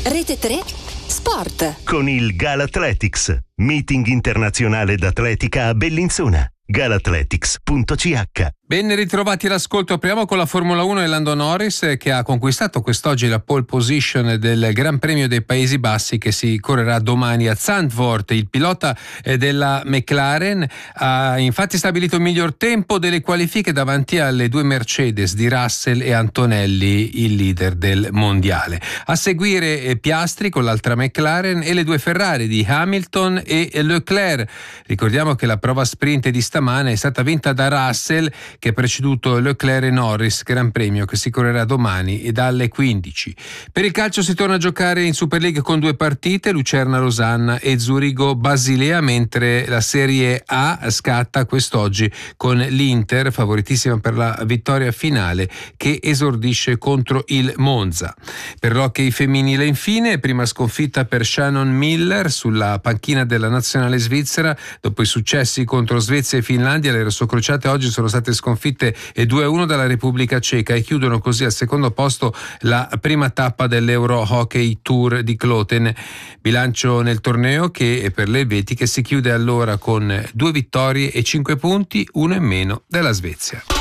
Rete 3 Sport. Con il Galathletics, meeting internazionale d'atletica a Bellinzona. galathletics.ch. Ben ritrovati all'ascolto. Apriamo con la Formula 1 e Lando Norris, che ha conquistato quest'oggi la pole position del Gran Premio dei Paesi Bassi, che si correrà domani a Zandvoort. Il pilota della McLaren ha infatti stabilito il miglior tempo delle qualifiche davanti alle due Mercedes di Russell e Antonelli, il leader del mondiale. A seguire Piastri con l'altra McLaren e le due Ferrari di Hamilton e Leclerc. Ricordiamo che la prova sprint di stamane è stata vinta da Russell, che ha preceduto Leclerc e Norris, Gran Premio che si correrà domani e dalle 15. Per il calcio si torna a giocare in Super League con due partite, Lucerna-Losanna e Zurigo-Basilea, mentre la Serie A scatta quest'oggi con l'Inter, favoritissima per la vittoria finale, che esordisce contro il Monza. Per l'hockey femminile infine, prima sconfitta per Shannon Miller sulla panchina della nazionale svizzera dopo i successi contro Svezia e Finlandia. Le rossocrociate oggi sono state sconfitte 2-1 dalla Repubblica Ceca e chiudono così al secondo posto la prima tappa dell'Euro Hockey Tour di Kloten. Bilancio nel torneo che per le elvetiche si chiude allora con 2 vittorie e 5 punti, uno in meno della Svezia.